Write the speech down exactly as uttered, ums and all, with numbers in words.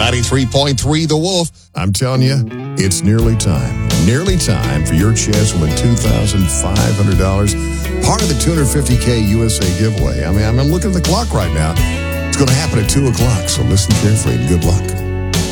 ninety-three point three The Wolf. I'm telling you, it's nearly time. Nearly time for your chance to win two thousand five hundred dollars. Part of the two hundred fifty K U S A giveaway. I mean, I'm looking at the clock right now. It's going to happen at two o'clock, so listen carefully and good luck.